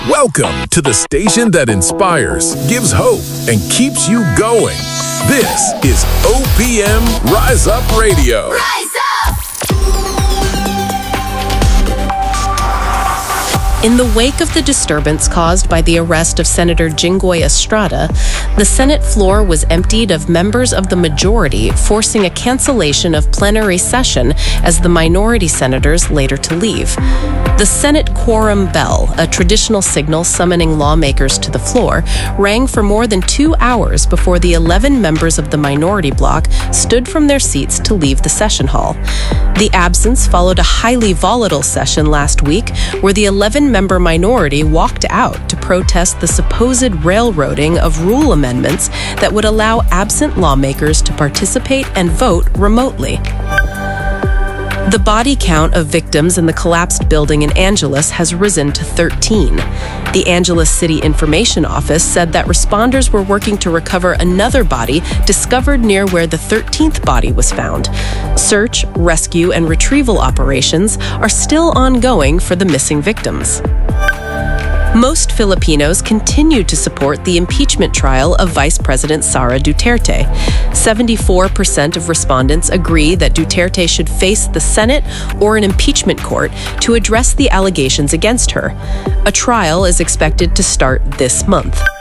Welcome to the station that inspires, gives hope, and keeps you going. This is OPM Rise Up Radio. Rise up! In the wake of the disturbance caused by the arrest of Senator Jinggoy Estrada, the Senate floor was emptied of members of the majority, forcing a cancellation of plenary session as the minority senators later to leave. The Senate quorum bell, a traditional signal summoning lawmakers to the floor, rang for more than 2 hours before the 11 members of the minority bloc stood from their seats to leave the session hall. The absence followed a highly volatile session last week where the 11-member minority walked out to protest the supposed railroading of rule amendments that would allow absent lawmakers to participate and vote remotely. The body count of victims in the collapsed building in Angeles has risen to 13. The Angeles City Information Office said that responders were working to recover another body discovered near where the 13th body was found. Search, rescue, and retrieval operations are still ongoing for the missing victims. Most Filipinos continue to support the impeachment trial of Vice President Sara Duterte. 74% of respondents agree that Duterte should face the Senate or an impeachment court to address the allegations against her. A trial is expected to start this month.